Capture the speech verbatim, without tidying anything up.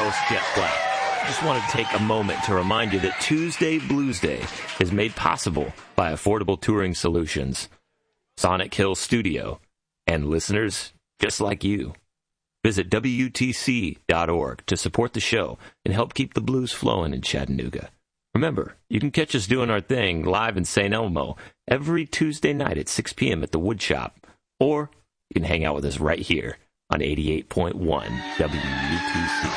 host, Jeff Black. I just wanted to take a moment to remind you that Tuesday Blues Day is made possible by Affordable Touring Solutions, Sonic Hill Studio, and listeners just like you. Visit W T C dot org to support the show and help keep the blues flowing in Chattanooga. Remember, you can catch us doing our thing live in Saint Elmo every Tuesday night at six p.m. at the Wood Shop, or you can hang out with us right here on eighty-eight point one W U T C.